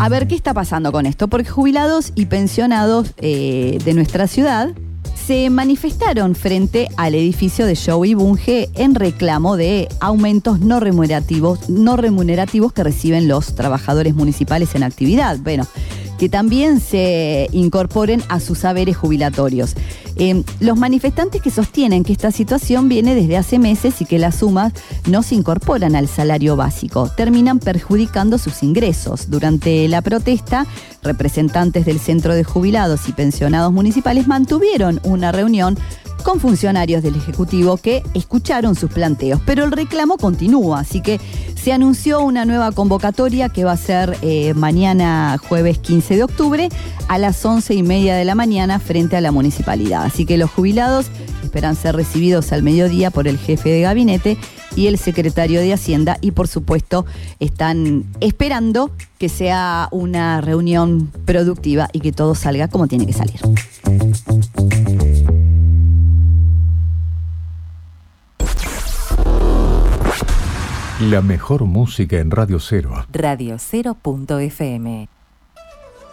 A ver, ¿qué está pasando con esto? Porque jubilados y pensionados de nuestra ciudad se manifestaron frente al edificio de Show y Bunge en reclamo de aumentos no remunerativos que reciben los trabajadores municipales en actividad. Bueno, que también se incorporen a sus saberes jubilatorios. Los manifestantes que sostienen que esta situación viene desde hace meses y que las sumas no se incorporan al salario básico, terminan perjudicando sus ingresos. Durante la protesta, representantes del Centro de Jubilados y Pensionados Municipales mantuvieron una reunión con funcionarios del Ejecutivo que escucharon sus planteos, pero el reclamo continúa, así que se anunció una nueva convocatoria que va a ser mañana jueves 15 de octubre a las 11:30 de la mañana frente a la municipalidad. Así que los jubilados esperan ser recibidos al mediodía por el jefe de gabinete y el secretario de Hacienda y por supuesto están esperando que sea una reunión productiva y que todo salga como tiene que salir. La mejor música en Radio Cero. Radio Cero.fm